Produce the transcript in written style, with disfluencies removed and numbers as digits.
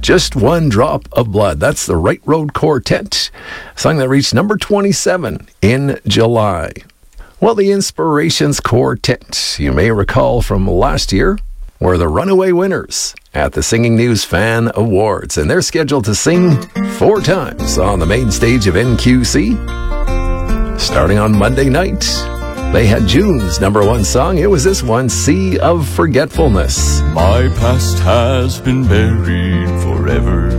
Just One Drop of Blood. That's the Right Road Quartet, a song that reached number 27 in July. Well, the Inspirations Quartet, you may recall from last year, were the runaway winners at the Singing News Fan Awards, and they're scheduled to sing 4 times on the main stage of NQC. Starting on Monday night, they had June's number 1 song. It was this one, Sea of Forgetfulness. My past has been buried forever